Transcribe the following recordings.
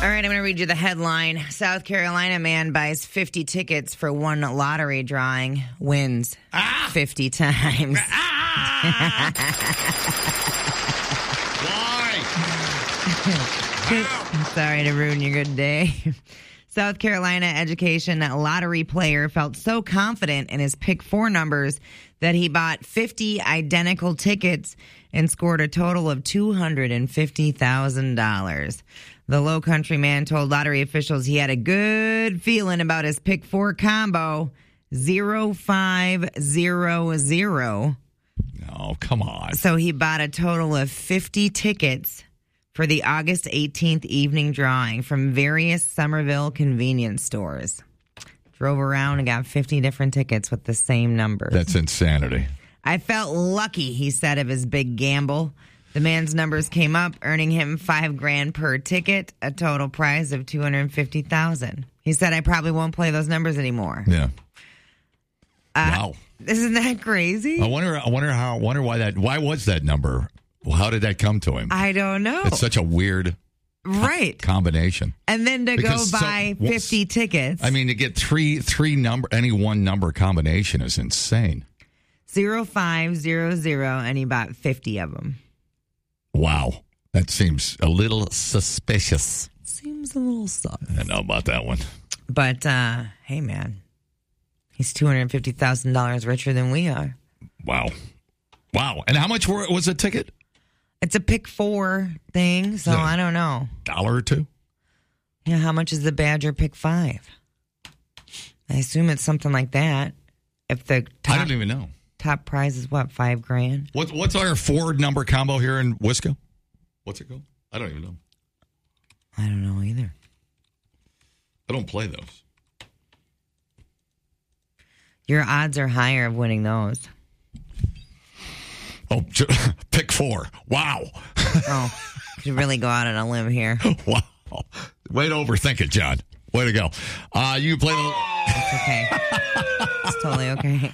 right, I'm going to read you the headline. South Carolina man buys 50 tickets for one lottery drawing, wins 50 times. Why? Sorry to ruin your good day. South Carolina education lottery player felt so confident in his pick 4 numbers that he bought 50 identical tickets and scored a total of $250,000. The Low Country man told lottery officials he had a good feeling about his pick 4 combo, 0500. Oh, come on. So he bought a total of 50 tickets for the August 18th evening drawing from various Somerville convenience stores. Drove around and got 50 different tickets with the same numbers. That's insanity. I felt lucky, he said of his big gamble. The man's numbers came up, earning him $5,000 per ticket, a total prize of $250,000. He said, I probably won't play those numbers anymore. Yeah. Wow. Isn't that crazy? I wonder why was that number? Well, how did that come to him? I don't know. It's such a weird combination. And then to go buy 50 tickets. I mean, to get three number, any one number combination is insane. 0500, and he bought 50 of them. Wow. That seems a little suspicious. Seems a little sus. I don't know about that one. But, hey, man. He's $250,000 richer than we are. Wow. And how much was a ticket? It's a pick 4 thing, so I don't know. $1 or $2? Yeah, how much is the Badger pick 5? I assume it's something like that. If the I don't even know. Top prize is what, $5,000? What's our 4 number combo here in Wisco? What's it called? I don't even know. I don't know either. I don't play those. Your odds are higher of winning those. Oh, pick 4. Wow. Oh, you really go out on a limb here. Wow. Way to overthink it, John. Way to go. You play the... It's okay. It's totally okay.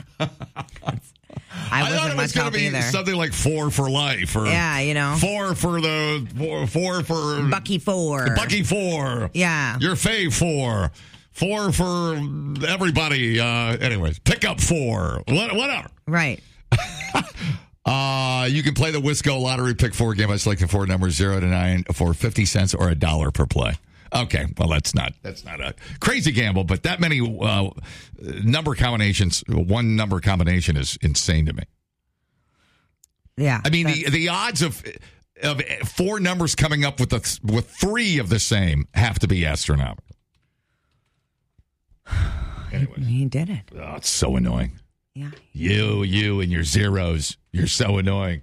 I thought it was going to be either. something like 4 for life. Or 4 for the... 4 for... Bucky 4. Bucky 4. Yeah. Your fave 4. 4 for everybody. Anyways, pick up 4. Whatever. Right. You can play the Wisco Lottery Pick 4 game by selecting 4 numbers 0 to 9 for 50 cents or $1 per play. Okay, well, that's not a crazy gamble, but that many number combinations, one number combination is insane to me. Yeah. I mean, the odds of 4 numbers coming up with 3 of the same have to be astronomical. Anyways. He did it. Oh, it's so annoying. Yeah. You and your zeros. You're so annoying.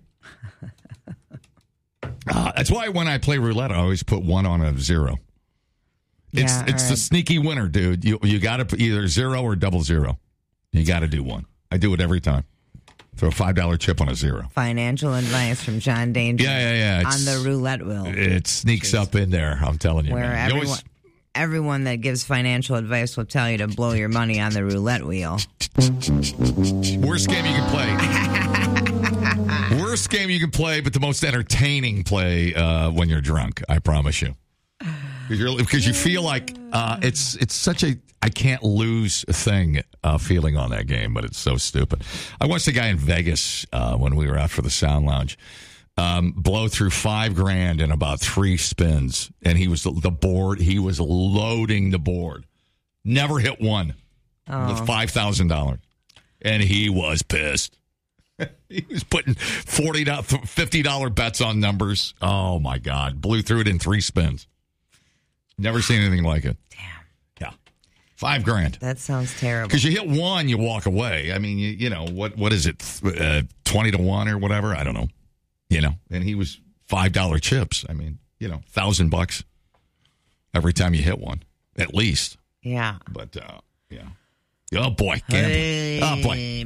That's why when I play roulette, I always put 1 on a 0. It's the sneaky winner, dude. You got to put either 0 or 00. You got to do 1. I do it every time. Throw a $5 chip on a 0. Financial advice from John Danger. Yeah. On the roulette wheel. It sneaks up in there. I'm telling you, where man. Everyone that gives financial advice will tell you to blow your money on the roulette wheel. Worst game you can play. Worst game you can play, but the most entertaining play when you're drunk. I promise you. Because you feel like it's such a I can't lose thing feeling on that game, but it's so stupid. I watched a guy in Vegas when we were out for the Sound Lounge blow through $5,000 in about 3 spins, and he was he was loading the board, never hit one with $5,000, and he was pissed. He was putting $40, $50 bets on numbers. Oh my God, blew through it in 3 spins. Never seen anything like it. Damn. Yeah. $5,000. That sounds terrible. Because you hit one, you walk away. I mean, you know, what is it? 20 to 1 or whatever? I don't know. You know, and he was $5 chips. I mean, you know, $1,000 every time you hit one, at least. Yeah. But, yeah. Oh, boy. Gambling. Oh, boy.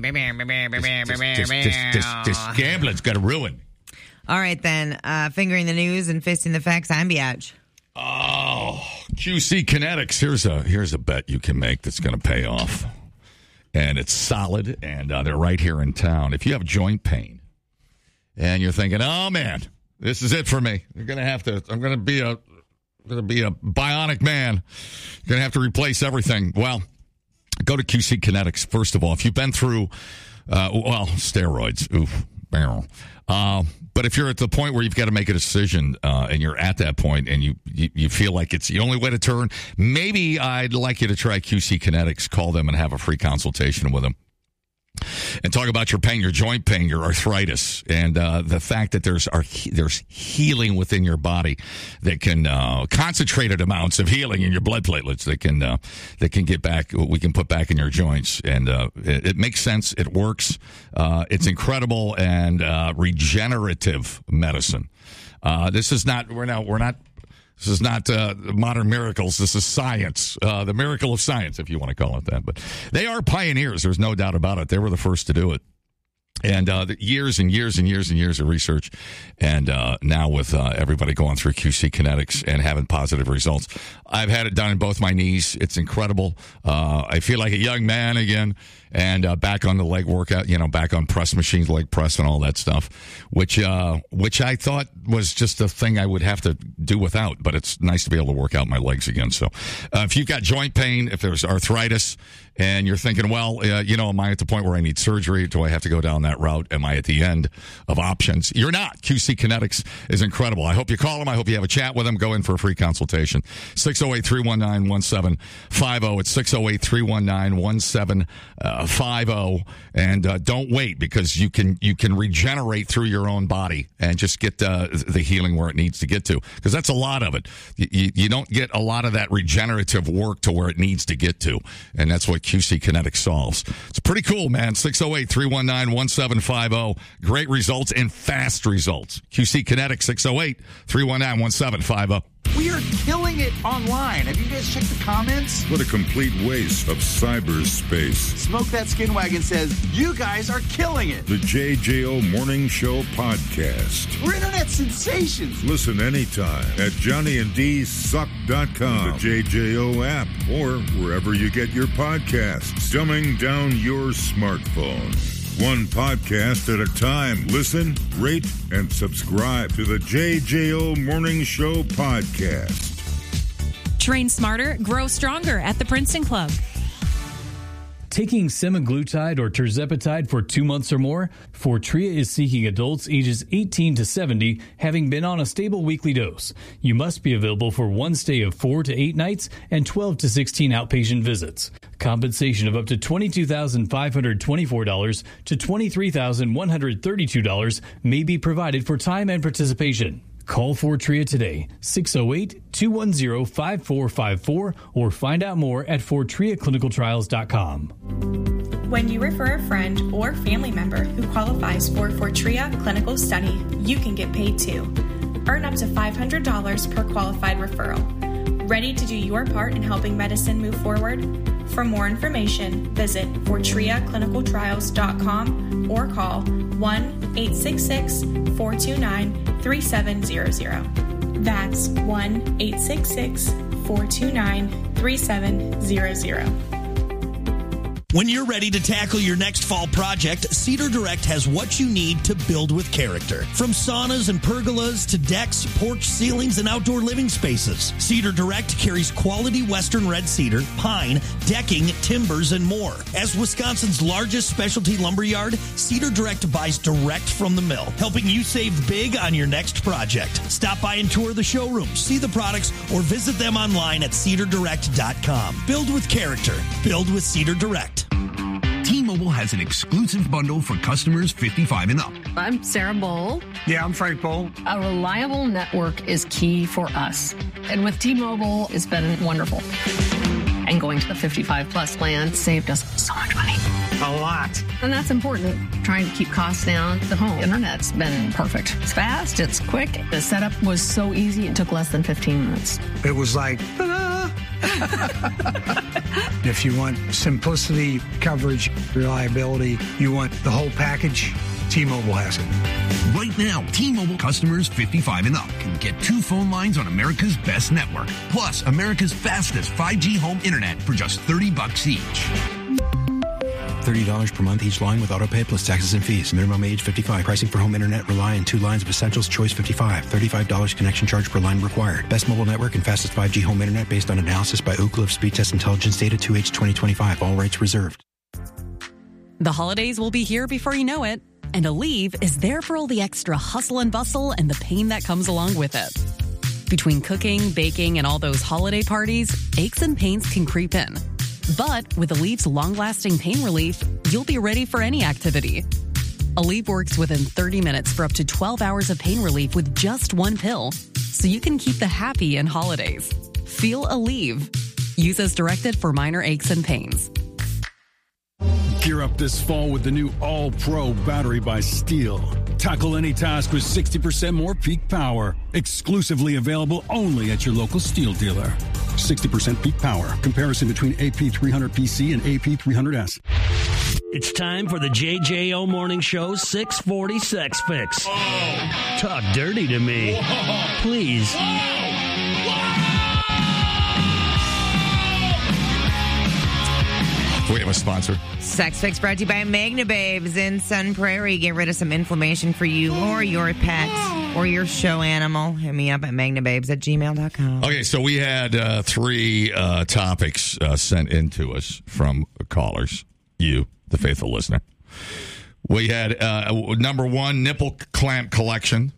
This gambling's got to ruin me. All right, then. Fingering the news and fisting the facts, I'm Biatch. Oh, QC Kinetics. Here's a bet you can make that's going to pay off. And it's solid, and they're right here in town. If you have joint pain and you're thinking, oh, man, this is it for me. I'm going to be going to be a bionic man. You're going to have to replace everything. Well, go to QC Kinetics, first of all. If you've been through, steroids, oof, barrel. But if you're at the point where you've got to make a decision and you're at that point and you feel like it's the only way to turn, maybe I'd like you to try QC Kinetics. Call them and have a free consultation with them. And talk about your pain, your joint pain, your arthritis, and the fact that there's healing within your body that can concentrated amounts of healing in your blood platelets that can get back. We can put back in your joints, and it makes sense. It works. It's incredible and regenerative medicine. This is not. We're not. This is not modern miracles. This is science, the miracle of science, if you want to call it that. But they are pioneers. There's no doubt about it. They were the first to do it. And years and years and years and years of research. And now with everybody going through QC Kinetics and having positive results. I've had it done in both my knees. It's incredible. I feel like a young man again. And back on the leg workout, back on press machines, leg press and all that stuff, which I thought was just a thing I would have to do without. But it's nice to be able to work out my legs again. So if you've got joint pain, if there's arthritis, and you're thinking, well, am I at the point where I need surgery? Do I have to go down that route? Am I at the end of options? You're not. QC Kinetics is incredible. I hope you call them. I hope you have a chat with them. Go in for a free consultation. 608-319-1750. It's 608-319-1750. And don't wait, because you can regenerate through your own body and just get the healing where it needs to get to. Because that's a lot of it. You don't get a lot of that regenerative work to where it needs to get to. And that's what QC Kinetics solves. It's pretty cool, man. 608-319-1750. Great results and fast results. QC Kinetics, 608-319-1750. We are killing it online. Have you guys checked the comments? What a complete waste of cyberspace. Smoke That Skin Wagon says, you guys are killing it. The JJO Morning Show podcast. We're internet sensations. Listen anytime at JohnnyandDSuck.com, the JJO app, or wherever you get your podcasts. Dumbing down your smartphone. One podcast at a time. Listen, rate, and subscribe to the JJO Morning Show podcast. Train smarter, grow stronger at the Princeton Club. Taking semaglutide or tirzepatide for 2 months or more? Fortrea is seeking adults ages 18 to 70 having been on a stable weekly dose. You must be available for one stay of 4 to 8 nights and 12 to 16 outpatient visits. Compensation of up to $22,524 to $23,132 may be provided for time and participation. Call Fortrea today, 608-210-5454, or find out more at FortreaClinicalTrials.com. When you refer a friend or family member who qualifies for Fortrea Clinical Study, you can get paid too. Earn up to $500 per qualified referral. Ready to do your part in helping medicine move forward? For more information, visit FortreaClinicalTrials.com or call 1-866-429-3700. That's 1-866-429-3700. When you're ready to tackle your next fall project, Cedar Direct has what you need to build with character. From saunas and pergolas to decks, porch ceilings, and outdoor living spaces, Cedar Direct carries quality Western red cedar, pine, decking, timbers, and more. As Wisconsin's largest specialty lumberyard, Cedar Direct buys direct from the mill, helping you save big on your next project. Stop by and tour the showroom, see the products, or visit them online at cedardirect.com. Build with character. Build with Cedar Direct. T-Mobile has an exclusive bundle for customers 55 and up. I'm Sarah Bowl. Yeah, I'm Frank Bowl. A reliable network is key for us. And with T-Mobile, it's been wonderful. And going to the 55 plus plan saved us so much money. A lot. And that's important. Trying to keep costs down. The home internet's been perfect. It's fast. It's quick. The setup was so easy. It took less than 15 minutes. It was like, ta-da! If you want simplicity, coverage, reliability, you want the whole package, T-Mobile has it. Right now, T-Mobile customers 55 and up can get 2 phone lines on America's best network, plus America's fastest 5G home internet for just $30 each. $30 per month each line with auto pay plus taxes and fees. Minimum age 55. Pricing for home internet rely on 2 lines of Essentials Choice 55. $35 connection charge per line required. Best mobile network and fastest 5G home internet based on analysis by Ookla of Speed Test Intelligence data 2H 2025. All rights reserved. The holidays will be here before you know it, and Aleve is there for all the extra hustle and bustle and the pain that comes along with it. Between cooking, baking, and all those holiday parties, aches and pains can creep in. But with Aleve's long-lasting pain relief, you'll be ready for any activity. Aleve works within 30 minutes for up to 12 hours of pain relief with just 1 pill, so you can keep the happy in holidays. Feel Aleve. Use as directed for minor aches and pains. Gear up this fall with the new All-Pro battery by Steel. Tackle any task with 60% more peak power. Exclusively available only at your local Steel dealer. 60% peak power. Comparison between AP300PC and AP300S. It's time for the JJO Morning Show 640 Sex Fix. Oh. Talk dirty to me. Whoa. Please. Whoa. We have a sponsor. Sex Fix brought to you by Magna Babes in Sun Prairie. Get rid of some inflammation for you or your pet or your show animal. Hit me up at magnababes@gmail.com. Okay, so we had 3 topics sent in to us from callers. You, the faithful listener. We had number 1, nipple clamp collection.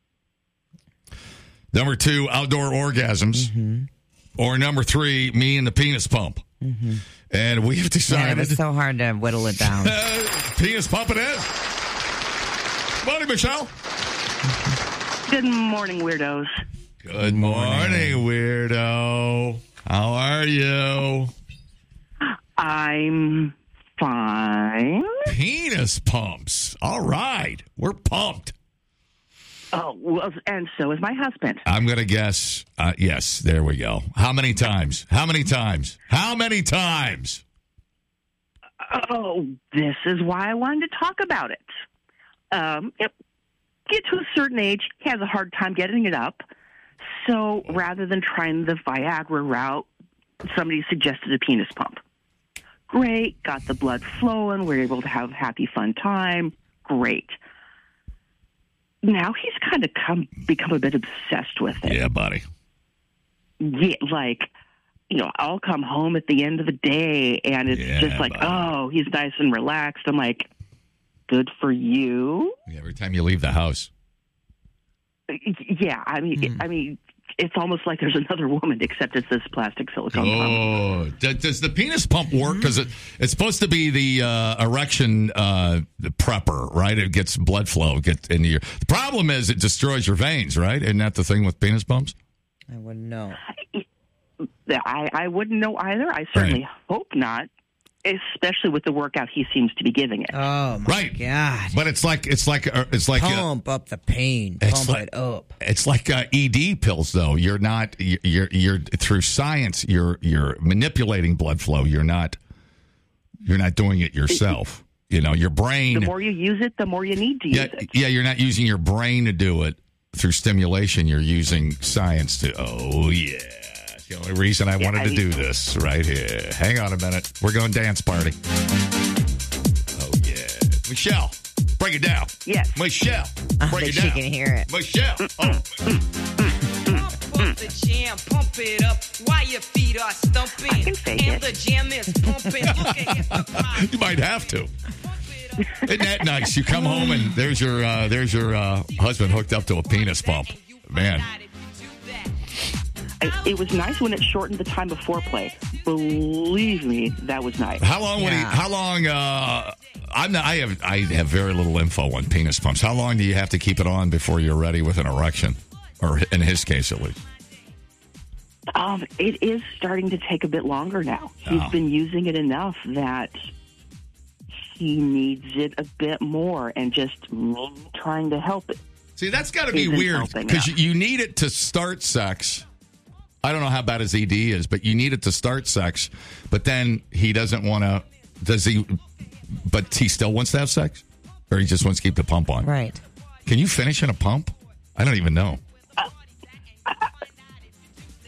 Number 2, outdoor orgasms. Mm-hmm. Or number 3, me and the penis pump. Mm-hmm. And we have decided... Yeah, it was so hard to whittle it down. Penis pump it is. Morning, Michelle. Good morning, weirdos. Good morning, weirdo. How are you? I'm fine. Penis pumps. All right. We're pumped. Oh, well, and so is my husband. I'm going to guess, yes, there we go. How many times? How many times? How many times? Oh, this is why I wanted to talk about it. Get to a certain age, he has a hard time getting it up. So rather than trying the Viagra route, somebody suggested a penis pump. Great, got the blood flowing, we're able to have a happy, fun time. Great. Now he's kind of become a bit obsessed with it. Yeah, buddy. Yeah, like, I'll come home at the end of the day, and it's just like, buddy. Oh, he's nice and relaxed. I'm like, good for you. Yeah, every time you leave the house. Yeah, I mean, it's almost like there's another woman, except it's this plastic silicone pump. Does the penis pump work? Because it's supposed to be the erection the prepper, right? It gets blood flow into your... The problem is it destroys your veins, right? Isn't that the thing with penis pumps? I wouldn't know. I wouldn't know either. I certainly hope not. Especially with the workout he seems to be giving it. Oh my God! But it's like pump up the pain, pump it up. It's like ED pills, though. You're through science. You're manipulating blood flow. You're not doing it yourself. Your brain. The more you use it, the more you need to use it. Yeah, you're not using your brain to do it through stimulation. You're using science to. Oh yeah. The only reason I wanted to do this right here. Hang on a minute. We're going dance party. Oh, yeah. Michelle, break it down. Yes. Michelle, break it down. She can hear it. Michelle. Pump the jam, pump it up while your feet are stumping. I can fake and the jam is pumping. Look at it. You might have to. Isn't that nice? You come home and there's your husband hooked up to a penis pump. Man. It was nice when it shortened the time of foreplay. Believe me, that was nice. How long? I have very little info on penis pumps. How long do you have to keep it on before you're ready with an erection, or in his case at least? It is starting to take a bit longer now. He's been using it enough that he needs it a bit more, and just trying to help it. See, that's got to be weird because you need it to start sex. I don't know how bad his ED is, but you need it to start sex. But then he doesn't want to. Does he? But he still wants to have sex, or he just wants to keep the pump on. Right? Can you finish in a pump? I don't even know.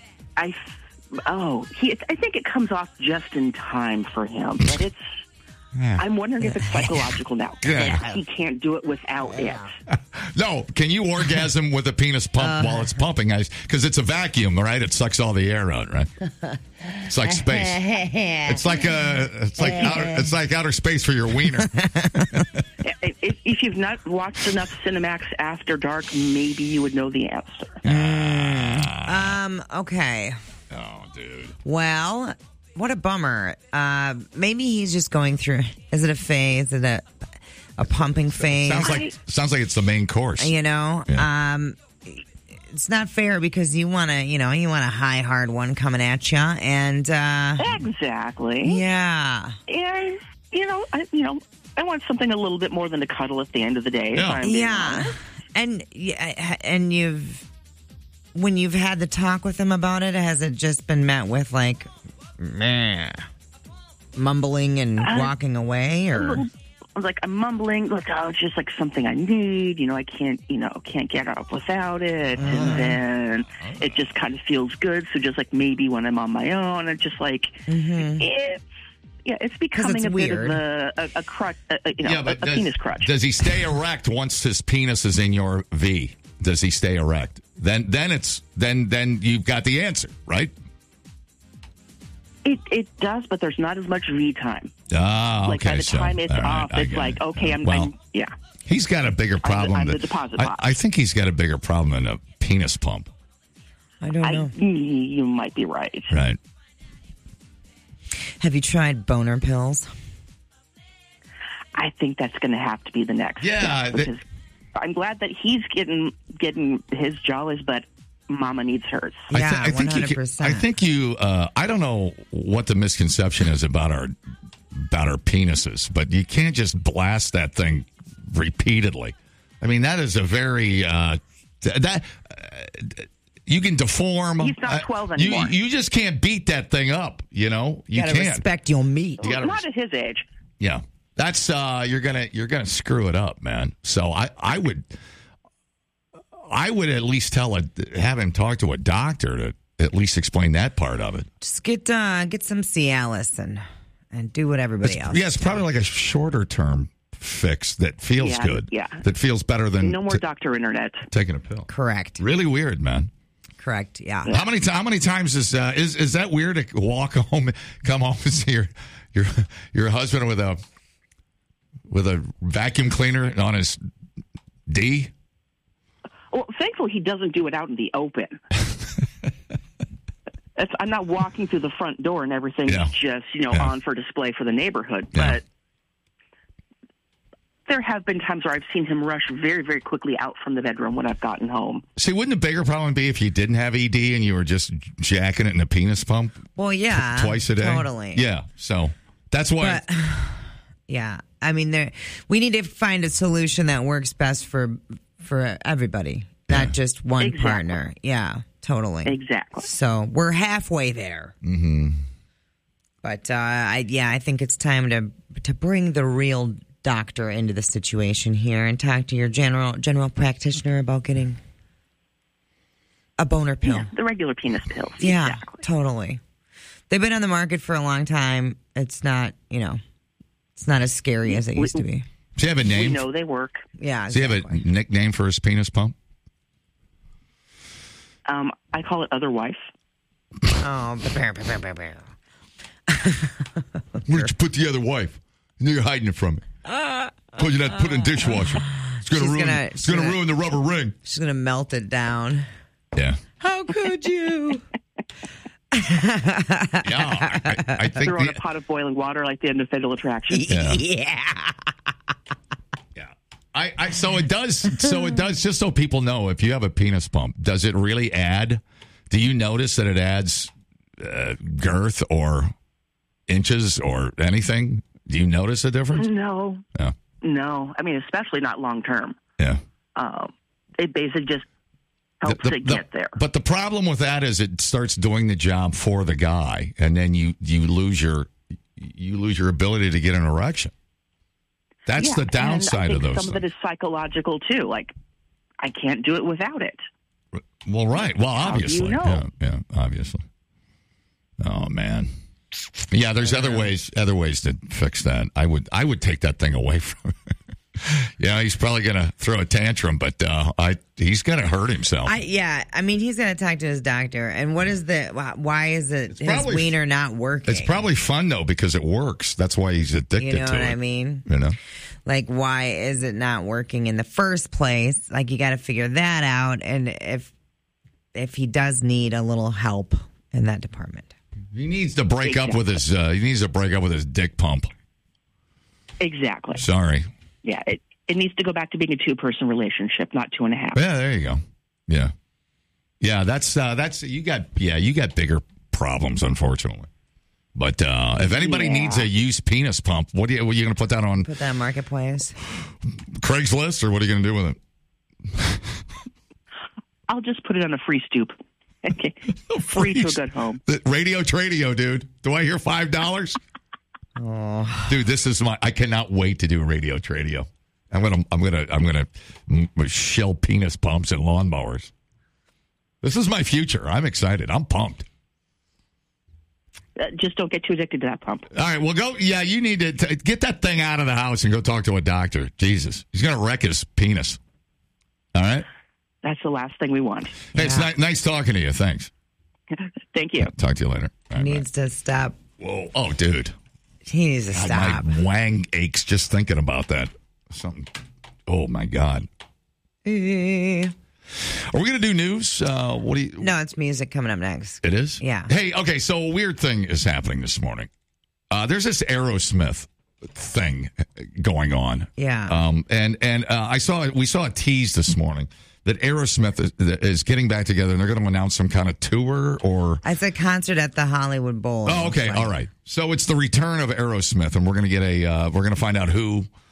I think it comes off just in time for him, but I'm wondering if it's psychological now. Yeah. Like, he can't do it without it. No, can you orgasm with a penis pump while it's pumping, guys? Because it's a vacuum, right? It sucks all the air out, right? It's like space. It's like outer space for your wiener. If you've not watched enough Cinemax After Dark, maybe you would know the answer. Okay. Oh, dude. Well, what a bummer. Maybe he's just going through. Is it a phase? Is it a pumping phase? Sounds like it's the main course. You know, Yeah. It's not fair because you want a high hard one coming at you, and Exactly. yeah, And I want something a little bit more than a cuddle at the end of the day. if I'm being yeah, and when you've had the talk with him about it, has it just been met with like meh, mumbling and walking away, or? I'm mumbling, it's just like something I need. I can't get up without it, and then it just kind of feels good. So just like maybe when I'm on my own, it's just like it's becoming it's weird. bit of a crutch, a penis crutch. Does he stay erect once his penis is in your V? Does he stay erect? Then you've got the answer, right? It does, but there's not as much V time. Ah, okay. Like by the time it's off, it's like, okay, I'm He's got a bigger problem. I'm the deposit box. I think he's got a bigger problem than a penis pump. I don't know. You might be right. Right. Have you tried boner pills? I think that's going to have to be the next. Yeah, step, because I'm glad that he's getting his jollies, but Mama needs hers. Yeah, I think 100%. I think you. I don't know what the misconception is about our penises, but you can't just blast that thing repeatedly. I mean, that is a very you can deform. He's not 12 anymore. You just can't beat that thing up. You gotta can't respect your meat. Not at his age. Yeah, that's you're gonna screw it up, man. So I would at least have him talk to a doctor to at least explain that part of it. Just get some Cialis and do what everybody else. Yeah, it's probably like a shorter term fix that feels good. Yeah, that feels better than no more Dr. Internet taking a pill. Correct. Really weird, man. Correct. Yeah. How many times is that weird to walk home, come home and see your husband with a vacuum cleaner on his D? Well, thankfully, he doesn't do it out in the open. I'm not walking through the front door and everything's just, on for display for the neighborhood. But there have been times where I've seen him rush very, very quickly out from the bedroom when I've gotten home. See, wouldn't the bigger problem be if you didn't have ED and you were just jacking it in a penis pump? Well, yeah. Twice a day? Totally. Yeah. So that's why. But, yeah. I mean, we need to find a solution that works best for everybody, not just one partner. Yeah, totally. Exactly. So we're halfway there. Mm-hmm. But I think it's time to bring the real doctor into the situation here and talk to your general practitioner about getting a boner pill. Yeah, the regular penis pills. Yeah, exactly. Totally. They've been on the market for a long time. It's not, it's not as scary as it used to be. Does he have a name? We know they work. Yeah, Does he have a nickname for his penis pump? I call it Other Wife. Oh, Where'd you put the other wife? You're hiding it from me. Put it in the dishwasher. It's going to ruin the rubber ring. She's going to melt it down. Yeah. How could you? Yeah, I think throw in a pot of boiling water like the end of Fatal Attraction. Yeah. So it does. Just so people know, if you have a penis pump, does it really add? Do you notice that it adds girth or inches or anything? Do you notice a difference? No. Yeah. No. I mean, especially not long term. Yeah. It basically just helps to get there. But the problem with that is it starts doing the job for the guy, and then you lose your ability to get an erection. That's the downside of those. Some of it is psychological too. Like, I can't do it without it. Well, right. Well, obviously. How do you know? Yeah, obviously. Oh man. Yeah, there's other ways to fix that. I would take that thing away from him. Yeah, he's probably going to throw a tantrum, but he's going to hurt himself. I mean, he's going to talk to his doctor. And why is his wiener not working? It's probably fun, though, because it works. That's why he's addicted to it. You know what I mean? You know? Like, why is it not working in the first place? Like, you got to figure that out. And if he does need a little help in that department. He needs to break up with his dick pump. Exactly. Sorry. Yeah, it needs to go back to being a 2-person relationship, not 2.5. Yeah, there you go. Yeah, that's you got bigger problems, unfortunately. But if anybody needs a used penis pump, what are you going to put that on? Put that on Marketplace, Craigslist, or what are you going to do with it? I'll just put it on a free stoop. Okay, free to a good home. Radio Tradio, dude. Do I hear $5? Oh. Dude, this is I cannot wait to do Radio Tradio. I'm gonna shell penis pumps and lawnmowers. This is my future. I'm excited. I'm pumped. Just don't get too addicted to that pump. All right, well, go. Yeah, you need to get that thing out of the house and go talk to a doctor. Jesus, he's gonna wreck his penis. All right. That's the last thing we want. Hey, it's nice talking to you. Thanks. Thank you. Talk to you later. He needs to stop. Whoa. Oh, dude. He needs to stop. My wang aches just thinking about that. Something. Oh, my God. Are we going to do news? What do you? No, it's music coming up next. It is? Yeah. Hey, okay, so a weird thing is happening this morning. There's this Aerosmith thing going on. Yeah. And we saw a tease this morning that Aerosmith is getting back together, and they're going to announce some kind of tour, or it's a concert at the Hollywood Bowl. Oh, okay, all right. So it's the return of Aerosmith, and we're going to get we're going to find out who